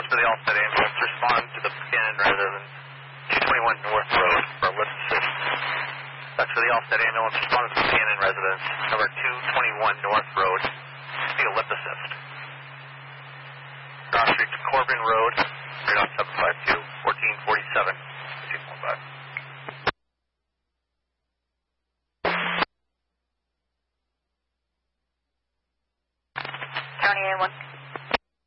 for the Allstate ambulance. Respond to the Buchanan residence, 221 North Road for a lift assist. That's for the Allstate ambulance. Respond to the Buchanan residence, number 221 North Road. Need a lift assist. Cross Street to Corbin Road, radon 752, 1447, 1515. County A1.